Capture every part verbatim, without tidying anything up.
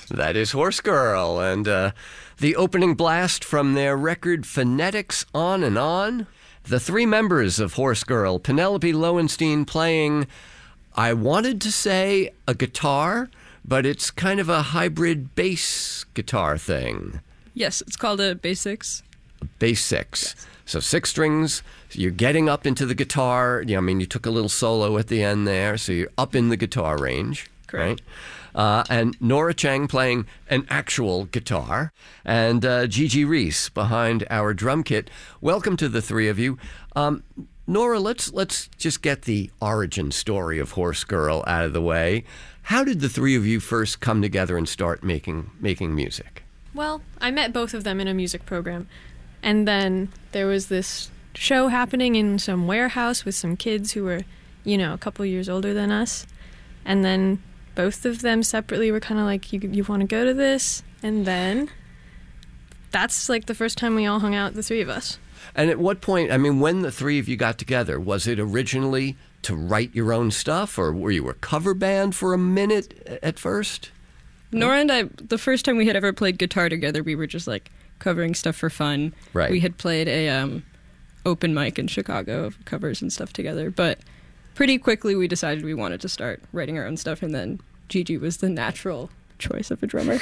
That is Horse Girl, and uh, the opening blast from their record Phonetics On and On. The three members of Horse Girl, Penelope Lowenstein playing, I wanted to say a guitar, but it's kind of a hybrid bass guitar thing. Yes, it's called a bass six. Bass six. Yes. So six strings, you're getting up into the guitar. You know, I mean, you took a little solo at the end there, so you're up in the guitar range. Correct. Right? Uh, and Nora Cheng playing an actual guitar, and uh, Gigi Reese behind our drum kit. Welcome to the three of you. Um, Nora, let's let's just get the origin story of Horse Girl out of the way. How did the three of you first come together and start making making music? Well, I met both of them in a music program, and then there was this show happening in some warehouse with some kids who were, you know, a couple years older than us, and then both of them separately were kind of like, you you want to go to this? And then that's like the first time we all hung out, the three of us. And at what point, I mean, when the three of you got together, was it originally to write your own stuff, or were you a cover band for a minute at first? Nora and I, the first time we had ever played guitar together, we were just like covering stuff for fun. Right. We had played a um, open mic in Chicago of covers and stuff together, but pretty quickly we decided we wanted to start writing our own stuff, and then Gigi was the natural choice of a drummer.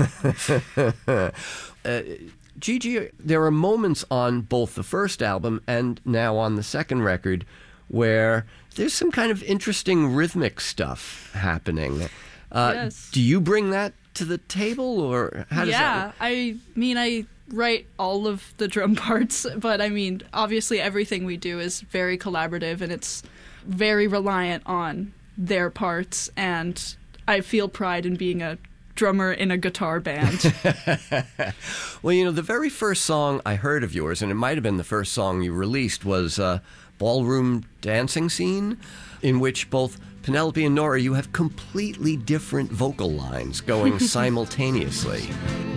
uh, Gigi, there are moments on both the first album and now on the second record where there's some kind of interesting rhythmic stuff happening. Uh, yes. Do you bring that to the table, or how does yeah, that work? I mean, I write all of the drum parts, but I mean, obviously everything we do is very collaborative, and it's very reliant on their parts, and I feel pride in being a drummer in a guitar band. Well, you know, the very first song I heard of yours, and it might have been the first song you released, was uh, Ballroom Dancing Scene, in which both Penelope and Nora, you have completely different vocal lines going simultaneously.